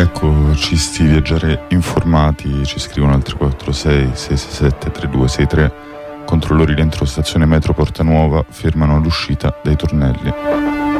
Eccoci viaggiare informati, ci scrivono al 346 667 3263. Controllori dentro stazione metro Porta Nuova fermano l'uscita dai tornelli.